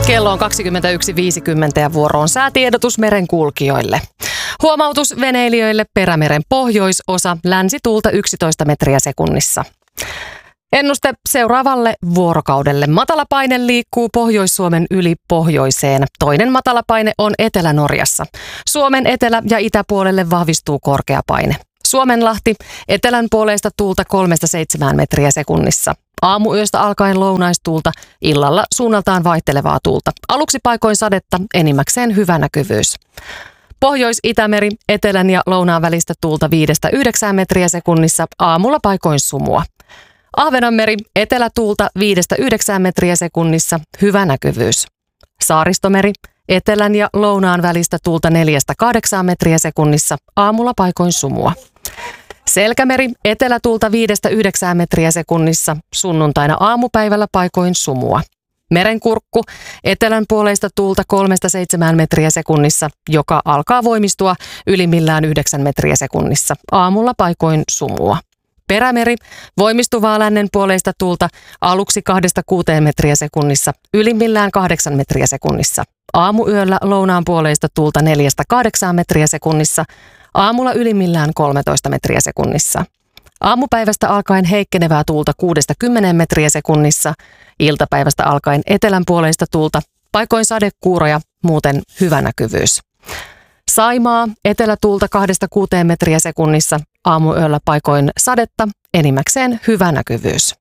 Kello on 21.50 ja vuoro on säätiedotus merenkulkijoille. Huomautus veneilijöille Perämeren pohjoisosa, länsituulta 11 metriä sekunnissa. Ennuste seuraavalle vuorokaudelle. Matalapaine liikkuu Pohjois-Suomen yli pohjoiseen. Toinen matalapaine on Etelä-Norjassa. Suomen etelä- ja itäpuolelle vahvistuu korkeapaine. Suomenlahti, etelän puoleista tuulta 3-7 metriä sekunnissa. Aamuyöstä alkaen lounaistuulta, illalla suunnaltaan vaihtelevaa tuulta. Aluksi paikoin sadetta, enimmäkseen hyvä näkyvyys. Pohjois-Itämeri, etelän ja lounaan välistä tuulta 5-9 metriä sekunnissa, aamulla paikoin sumua. Ahvenanmeri, etelätuulta 5-9 metriä sekunnissa, hyvä näkyvyys. Saaristomeri, etelän ja lounaan välistä tuulta 4-8 metriä sekunnissa, aamulla paikoin sumua. Selkämeri, etelätuulta 5-9 metriä sekunnissa, sunnuntaina aamupäivällä paikoin sumua. Merenkurkku, etelän puoleista tuulta 3-7 metriä sekunnissa, joka alkaa voimistua ylimmillään 9 metriä sekunnissa, aamulla paikoin sumua. Perämeri, voimistuvaa lännen puoleista tuulta aluksi 2-6 metriä sekunnissa, ylimmillään 8 metriä sekunnissa. Aamuyöllä lounaan puoleista tuulta 4-8 metriä sekunnissa, aamulla ylimmillään 13 metriä sekunnissa. Aamupäivästä alkaen heikkenevää tuulta 6-10 metriä sekunnissa, iltapäivästä alkaen etelän puoleista tuulta, paikoin sadekuuroja, muuten hyvä näkyvyys. Saimaa, etelätuulta 2-6 metriä sekunnissa, aamuyöllä paikoin sadetta, enimmäkseen hyvä näkyvyys.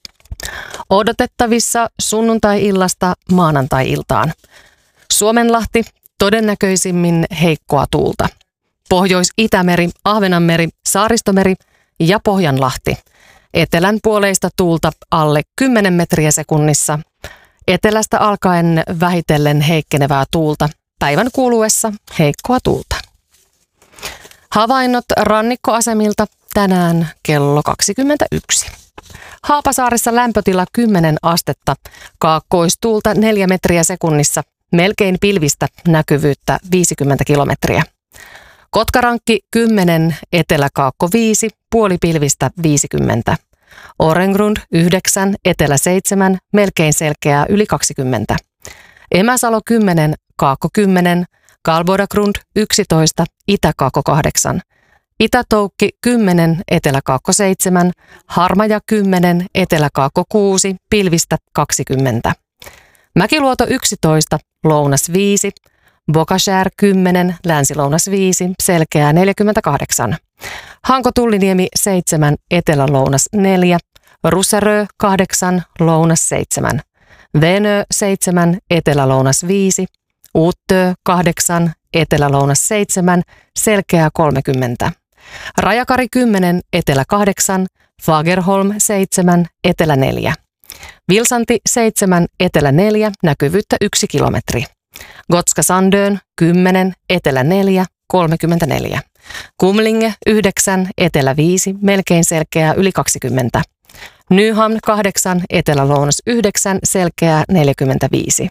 Odotettavissa sunnuntai-illasta maanantai-iltaan. Suomenlahti, todennäköisimmin heikkoa tuulta. Pohjois-Itämeri, Ahvenanmeri, Saaristomeri ja Pohjanlahti. Etelän puoleista tuulta alle 10 metriä sekunnissa. Etelästä alkaen vähitellen heikkenevää tuulta. Päivän kuluessa heikkoa tuulta. Havainnot rannikkoasemilta tänään kello 21. Haapasaaressa lämpötila 10 astetta, kaakkoistuulta 4 metriä sekunnissa, melkein pilvistä, näkyvyyttä 50 kilometriä. Kotkarankki 10, eteläkaakko 5, puolipilvistä 50. Orengrund 9, etelä 7, melkein selkeää yli 20. Emäsalo 10, kaakko 10, Kalbodagrund 11, itäkaakko 8. Itätoukki 10, eteläkaakko 7, Harmaja 10, eteläkaakko 6, pilvistä 20. Mäkiluoto 11, lounas 5, Bokashär 10, länsilounas 5, selkeää 48. Hanko-Tulliniemi 7, etelälounas 4, Russerö 8, lounas 7. Venö 7, etelälounas 5, Uuttö 8, etelälounas 7, selkeää 30. Rajakari 10, etelä 8, Fagerholm 7, etelä 4. Vilsanti 7, etelä 4, näkyvyyttä 1 kilometri. Gotska Sandön 10, etelä 4, 34. Kumlinge 9, etelä 5, melkein selkeää yli 20. Nyhamn 8, etelä-lounas 9, selkeää 45.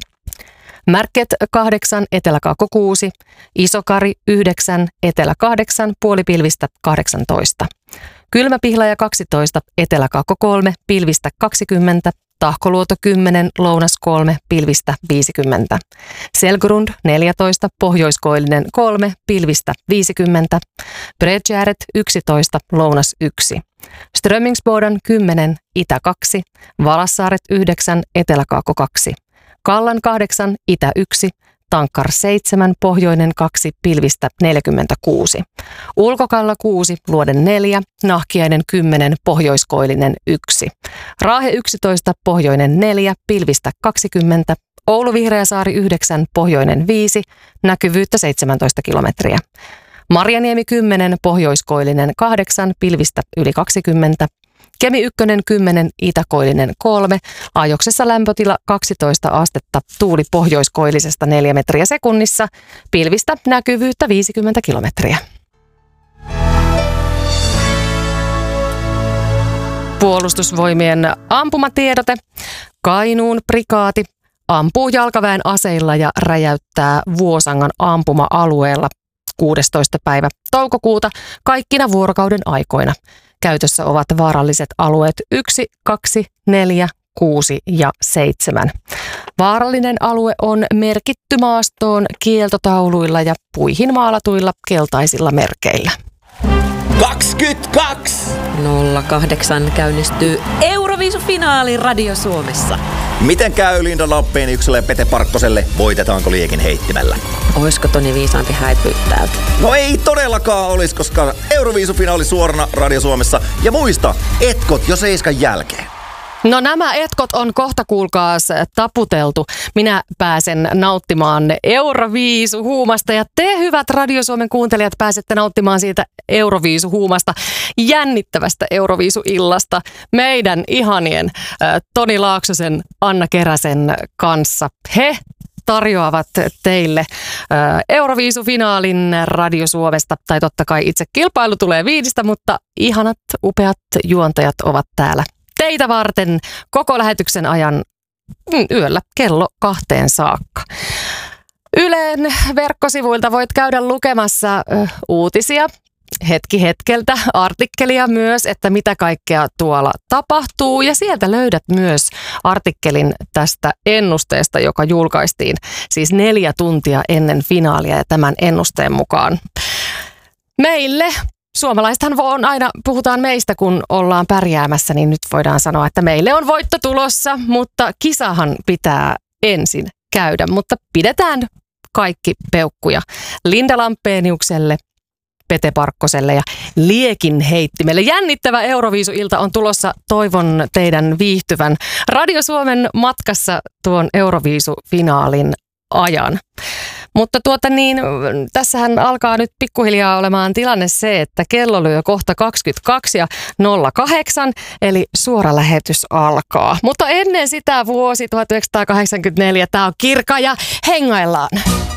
Märket 8, eteläkaakko 6, Isokari 9, etelä 8, puolipilvistä 18. Kylmäpihlaja 12, eteläkaakko 3, pilvistä 20, Tahkoluoto 10, lounas 3, pilvistä 50. Selgrund 14, pohjoiskoillinen 3, pilvistä 50. Bredgäret 11, lounas 1. Strömingsboden 10, itä 2, Valassaaret 9, eteläkaakko 2. Kallan 8, itä 1, Tankkar 7, pohjoinen 2, pilvistä 46. Ulkokalla 6, Luoden 4, Nahkiainen 10, pohjoiskoillinen 1. Raahe 11, pohjoinen 4, pilvistä 20. Oulu Vihreäsaari 9, pohjoinen 5, näkyvyyttä 17 kilometriä. Marjaniemi 10, pohjoiskoillinen 8, pilvistä yli 20. Kemi 1, 10, itäkoillinen 3, ajoksessa lämpötila 12 astetta, tuuli pohjoiskoillisesta 4 metriä sekunnissa, pilvistä näkyvyyttä 50 kilometriä. Puolustusvoimien ampumatiedote. Kainuun prikaati ampuu jalkaväen aseilla ja räjäyttää Vuosangan ampuma-alueella 16. päivä toukokuuta kaikkina vuorokauden aikoina. Käytössä ovat vaaralliset alueet 1, 2, 4, 6 ja 7. Vaarallinen alue on merkitty maastoon kieltotauluilla ja puihin maalatuilla keltaisilla merkeillä. 22! 08 käynnistyy Euroviisufinaali Radio Suomessa. Miten käy Linda Lampeniukselle ja Pete Parkkoselle? Voitetaanko liekin heittimällä? Oisko Toni viisaampi häipyä täältä? No ei todellakaan olisi, koska Euroviisufinaali suorana Radio Suomessa. Ja muista, etkot jo 7 jälkeen. No nämä etkot on kohta kuulkaas taputeltu. Minä pääsen nauttimaan Euroviisuhuumasta ja te hyvät Radio Suomen kuuntelijat pääsette nauttimaan siitä Euroviisuhuumasta, jännittävästä Euroviisuillasta meidän ihanien Toni Laaksosen, Anna Keräsen kanssa. He tarjoavat teille Euroviisufinaalin Radio Suomesta, tai totta kai itse kilpailu tulee Viidistä, mutta ihanat, upeat juontajat ovat täällä teitä varten koko lähetyksen ajan yöllä kello 2 saakka. Ylen verkkosivuilta voit käydä lukemassa uutisia hetki hetkeltä, artikkelia myös, että mitä kaikkea tuolla tapahtuu. Ja sieltä löydät myös artikkelin tästä ennusteesta, joka julkaistiin siis 4 tuntia ennen finaalia ja tämän ennusteen mukaan. Meille suomalaisethan on aina, puhutaan meistä, kun ollaan pärjäämässä, niin nyt voidaan sanoa, että meille on voitto tulossa, mutta kisahan pitää ensin käydä. Mutta pidetään kaikki peukkuja Linda Lampeniukselle, Pete Parkkoselle ja liekin heittimelle. Jännittävä Euroviisuilta on tulossa. Toivon teidän viihtyvän Radio Suomen matkassa tuon Euroviisufinaalin ajan. Mutta tässähän alkaa nyt pikkuhiljaa olemaan tilanne se, että kello lyö kohta 22 ja 08, eli suora lähetys alkaa. Mutta ennen sitä vuosi 1984, tää on Kirka ja hengaillaan.